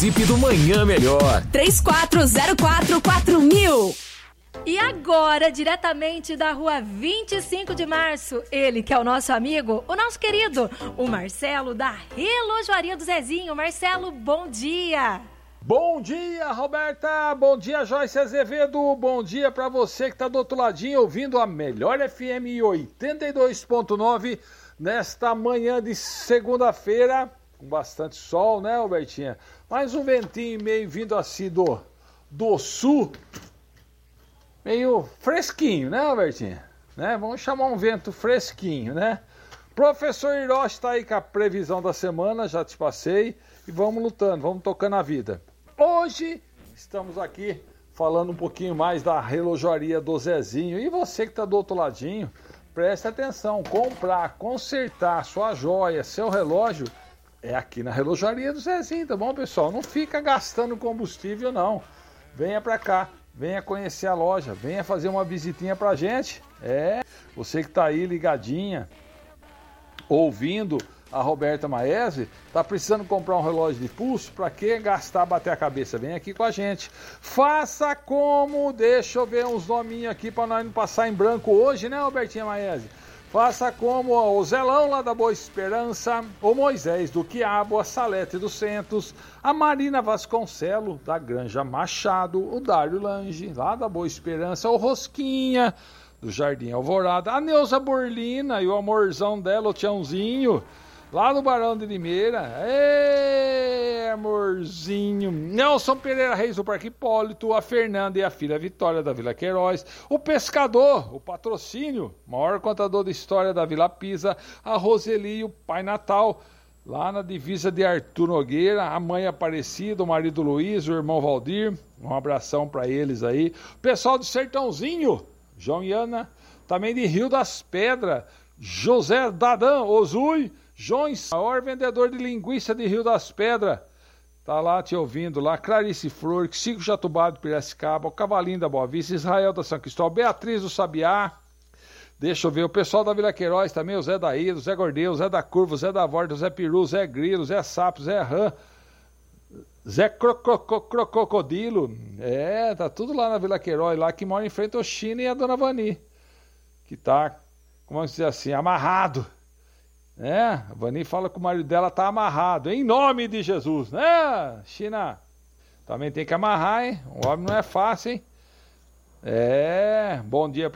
Zip do Manhã Melhor. 34044000. E agora, diretamente da rua 25 de março, ele que é o nosso amigo, o nosso querido, o Marcelo da Relojoaria do Zezinho. Marcelo, bom dia! Bom dia, Roberta! Bom dia, Joyce Azevedo! Bom dia para você que tá do outro ladinho ouvindo a Melhor FM 82.9 nesta manhã de segunda-feira, com bastante sol, né, Robertinha? Mais um ventinho meio vindo assim do sul, meio fresquinho, né, Robertinha? Né? Vamos chamar um vento fresquinho, né? Professor Hiroshi está aí com a previsão da semana, já te passei, e vamos lutando, vamos tocando a vida. Hoje estamos aqui falando um pouquinho mais da relojoaria do Zezinho, e você que está do outro ladinho, preste atenção, comprar, consertar sua joia, seu relógio, é aqui na relojoaria do Zezinho, tá bom, pessoal? Não fica gastando combustível, não. Venha pra cá, venha conhecer a loja, venha fazer uma visitinha pra gente. Você que tá aí ligadinha, ouvindo a Roberta Maese, tá precisando comprar um relógio de pulso, pra que gastar, bater a cabeça? Vem aqui com a gente. Faça como, deixa eu ver uns nominhos aqui pra nós não passar em branco hoje, né, Robertinha Maese? Faça como o Zelão lá da Boa Esperança, o Moisés do Quiabo, a Salete dos Centros, a Marina Vasconcelo da Granja Machado, o Dário Lange lá da Boa Esperança, o Rosquinha do Jardim Alvorada, a Neuza Borlina e o amorzão dela, o Tiãozinho, lá do Barão de Limeira. Amorzinho. Nelson Pereira Reis do Parque Hipólito, a Fernanda e a filha Vitória da Vila Queiroz, o Pescador, o Patrocínio, maior contador de história da Vila Pisa, a Roseli e o Pai Natal, lá na divisa de Arthur Nogueira, a mãe Aparecida, o marido Luiz, o irmão Valdir, um abração para eles aí. O pessoal de Sertãozinho, João e Ana, também de Rio das Pedras, José Dadan Ozui, Jones, maior vendedor de linguiça de Rio das Pedras, tá lá te ouvindo lá, Clarice Flor, Chico Jatubá de Piracicaba, o Cavalinho da Boa Vista, Israel da São Cristóvão, Beatriz do Sabiá, deixa eu ver, o pessoal da Vila Queiroz também, o Zé Daído, o Zé Gordeu, o Zé da Curva, o Zé da Vorta, o Zé Peru, o Zé Grilo, o Zé Sapo, o Zé Rã, Zé Crocodilo, tá tudo lá na Vila Queiroz, lá que mora em frente ao China e a Dona Vani, que tá, como dizer assim, amarrado. A Vani fala que o marido dela tá amarrado, em nome de Jesus, né, China? Também tem que amarrar, hein? O homem não é fácil, hein? Bom dia pra